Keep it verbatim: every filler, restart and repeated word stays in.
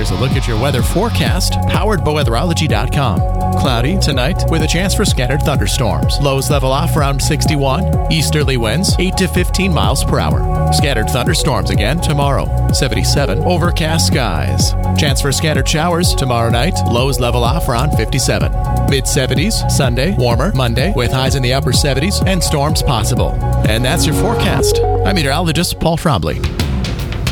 Here's a look at your weather forecast, powered by weatherology dot com. Cloudy tonight with a chance for scattered thunderstorms. Lows level off around sixty-one. Easterly winds eight to fifteen miles per hour. Scattered thunderstorms again tomorrow. seventy-seven. Overcast skies. Chance for scattered showers tomorrow night. Lows level off around fifty-seven. mid seventies Sunday. Warmer Monday with highs in the upper seventies and storms possible. And that's your forecast. I'm meteorologist Paul Trombley.